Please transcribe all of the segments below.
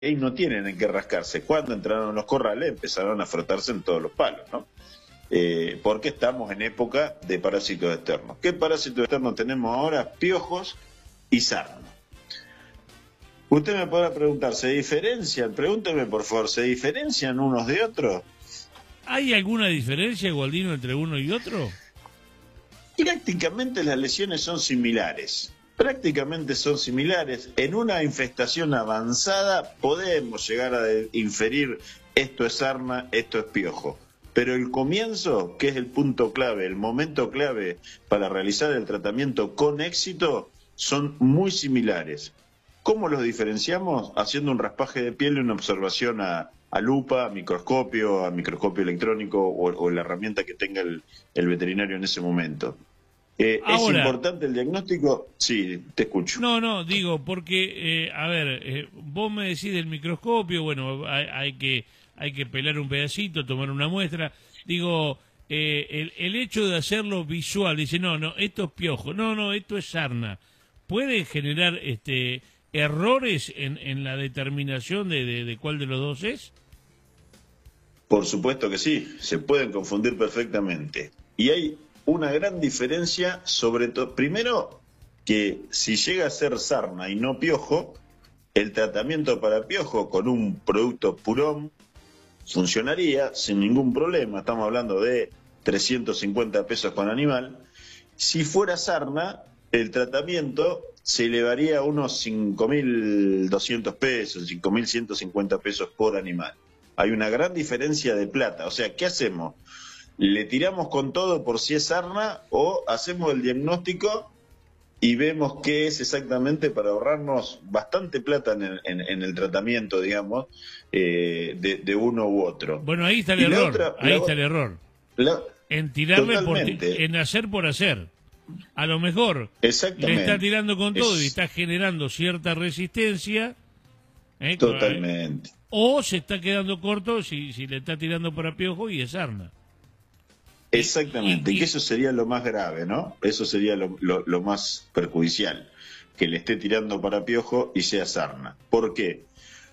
y no tienen en qué rascarse. Cuando entraron los corrales empezaron a frotarse en todos los palos, ¿no? Porque estamos en época de parásitos externos. ¿Qué parásitos externos tenemos ahora? Piojos y sarna. Usted me podrá preguntar, ¿se diferencian? Pregúnteme por favor, ¿se diferencian unos de otros? ¿Hay alguna diferencia, Gualdino, entre uno y otro? Prácticamente las lesiones son similares. Prácticamente son similares. En una infestación avanzada podemos llegar a inferir esto es sarna, esto es piojo. Pero el comienzo, que es el punto clave, el momento clave para realizar el tratamiento con éxito, son muy similares. ¿Cómo los diferenciamos? Haciendo un raspaje de piel y una observación a lupa, a microscopio electrónico o la herramienta que tenga el veterinario en ese momento. Ahora, ¿es importante el diagnóstico? Sí, te escucho. No, digo, porque, vos me decís del microscopio, bueno, hay que pelar un pedacito, tomar una muestra. Digo, el hecho de hacerlo visual, dice, no, esto es piojo, no, esto es sarna, ¿puede generar errores en la determinación de cuál de los dos es? Por supuesto que sí, se pueden confundir perfectamente. Y hay una gran diferencia, sobre todo, primero, que si llega a ser sarna y no piojo, el tratamiento para piojo con un producto purón funcionaría sin ningún problema. Estamos hablando de 350 pesos con animal. Si fuera sarna, el tratamiento se elevaría a unos 5.200 pesos, 5.150 pesos por animal. Hay una gran diferencia de plata. O sea, ¿qué hacemos? ¿Le tiramos con todo por si es sarna o hacemos el diagnóstico y vemos qué es exactamente para ahorrarnos bastante plata en el tratamiento, digamos, de uno u otro? Bueno, ahí está el error, está el error. En tirarle en hacer por hacer. A lo mejor le está tirando con todo y está generando cierta resistencia. Totalmente. O se está quedando corto si le está tirando para piojo y es sarna. Exactamente, que eso sería lo más grave, ¿no? Eso sería lo más perjudicial, que le esté tirando para piojo y sea sarna. ¿Por qué?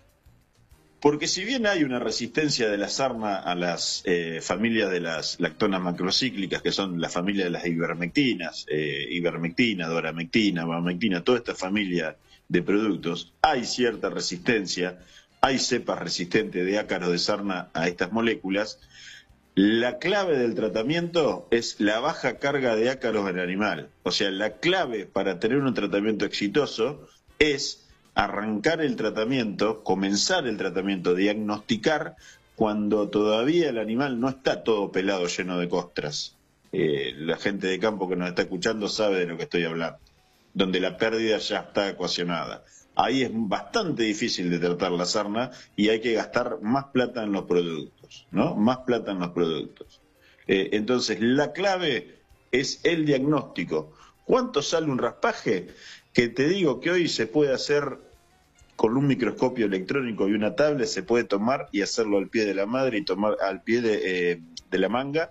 Porque si bien hay una resistencia de la sarna a las familias de las lactonas macrocíclicas, que son la familia de las ivermectinas, ivermectina, doramectina, abamectina, toda esta familia de productos, hay cierta resistencia, hay cepas resistentes de ácaros de sarna a estas moléculas. La clave del tratamiento es la baja carga de ácaros en el animal. O sea, la clave para tener un tratamiento exitoso es arrancar el tratamiento, comenzar el tratamiento, diagnosticar cuando todavía el animal no está todo pelado, lleno de costras. La gente de campo que nos está escuchando sabe de lo que estoy hablando, donde la pérdida ya está ecuacionada. Ahí es bastante difícil de tratar la sarna y hay que gastar más plata en los productos, ¿no? Más plata en los productos. Entonces, la clave es el diagnóstico. ¿Cuánto sale un raspaje? Que te digo que hoy se puede hacer con un microscopio electrónico y una tablet, se puede tomar y hacerlo al pie de la madre y tomar al pie de la manga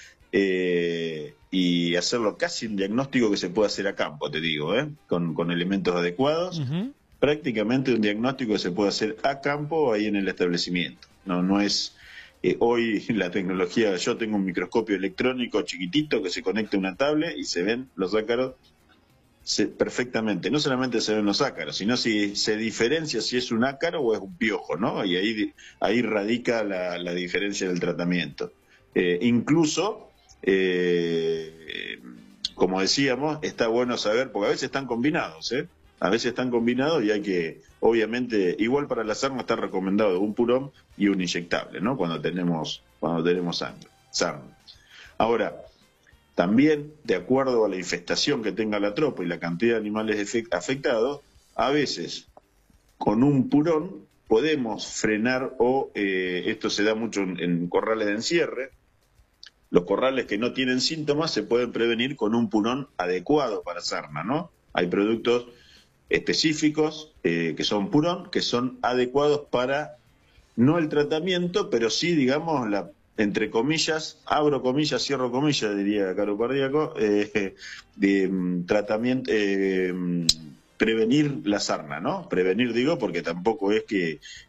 y hacerlo casi un diagnóstico que se puede hacer a campo, te digo, con elementos adecuados. Prácticamente un diagnóstico que se puede hacer a campo ahí en el establecimiento. No es hoy la tecnología. Yo tengo un microscopio electrónico chiquitito que se conecta a una tablet y se ven los ácaros perfectamente. No solamente se ven los ácaros, sino si se diferencia si es un ácaro o es un piojo, ¿no? Y ahí radica la diferencia del tratamiento. Incluso, como decíamos, está bueno saber, porque a veces están combinados, A veces están combinados y hay que, obviamente, igual para la sarna está recomendado un purón y un inyectable, ¿no? Cuando tenemos sarna. Ahora, también, de acuerdo a la infestación que tenga la tropa y la cantidad de animales afectados, a veces con un purón podemos frenar esto se da mucho en corrales de encierre. Los corrales que no tienen síntomas se pueden prevenir con un purón adecuado para sarna, ¿no? Hay productos específicos que son purón, que son adecuados para, no el tratamiento, pero sí, digamos, entre comillas, abro comillas, cierro comillas, diría Caro Cardíaco, de tratamiento, prevenir la sarna, ¿no? Prevenir digo porque tampoco es